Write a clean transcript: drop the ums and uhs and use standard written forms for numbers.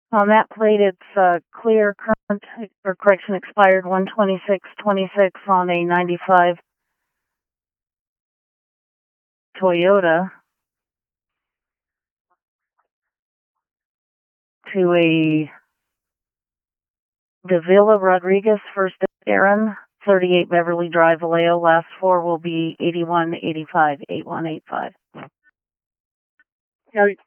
On that plate, it's clear current, or correction, expired 12626 on a 95 Toyota to a Davila Rodriguez, first Aaron, 38 Beverly Drive, Vallejo. Last four will be 8185, 8185.